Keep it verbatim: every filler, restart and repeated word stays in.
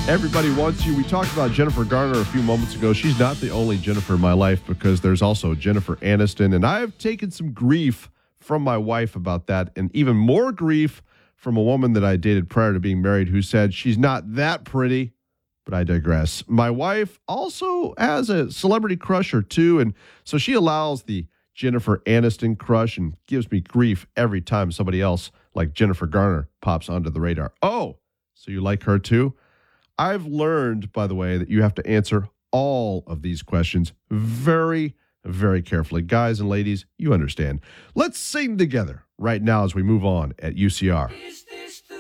Everybody Wants You. We talked about Jennifer Garner a few moments ago. She's not the only Jennifer in my life because there's also Jennifer Aniston, and I've taken some grief from my wife about that, and even more grief from a woman that I dated prior to being married who said she's not that pretty, but I digress. My wife also has a celebrity crush or two, and so she allows the Jennifer Aniston crush and gives me grief every time somebody else like Jennifer Garner pops onto the radar. Oh, so you like her too? I've learned, by the way, that you have to answer all of these questions very, very carefully. Guys and ladies, you understand. Let's sing together right now as we move on at U C R.